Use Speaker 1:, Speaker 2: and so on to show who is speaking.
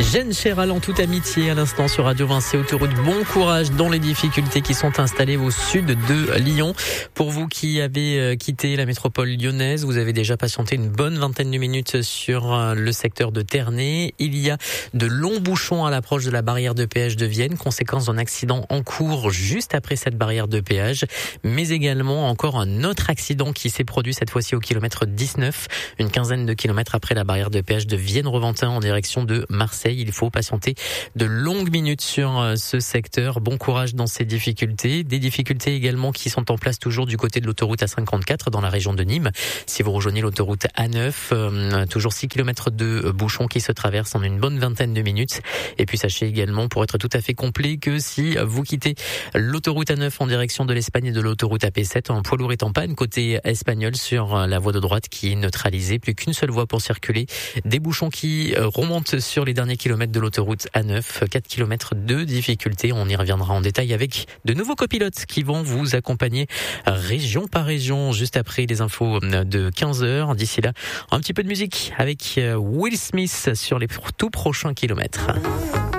Speaker 1: Jeanne Chéral en toute amitié à l'instant sur Radio Vinci Autoroute. Bon courage dans les difficultés qui sont installées au sud de Lyon. Pour vous qui avez quitté la métropole lyonnaise, vous avez déjà patienté une bonne vingtaine de minutes sur le secteur de Ternay. Il y a de longs bouchons à l'approche de la barrière de péage de Vienne, conséquence d'un accident en cours juste après cette barrière de péage, mais également encore un autre accident qui s'est produit cette fois-ci au kilomètre 19, une quinzaine de kilomètres après la barrière de péage de Vienne-Reventin en direction de Marseille. Il faut patienter de longues minutes sur ce secteur. Bon courage dans ces difficultés. Des difficultés également qui sont en place toujours du côté de l'autoroute A54 dans la région de Nîmes. Si vous rejoignez l'autoroute A9, toujours 6 km de bouchons qui se traversent en une bonne vingtaine de minutes. Et puis sachez également, pour être tout à fait complet, que si vous quittez l'autoroute A9 en direction de l'Espagne et de l'autoroute AP7, un poids lourd est en panne côté espagnol sur la voie de droite qui est neutralisée. Plus qu'une seule voie pour circuler. Des bouchons qui remontent sur les derniers kilomètres de l'autoroute A9, 4 km de difficultés. On y reviendra en détail avec de nouveaux copilotes qui vont vous accompagner région par région juste après les infos de 15h. D'ici là, un petit peu de musique avec Will Smith sur les tout prochains kilomètres.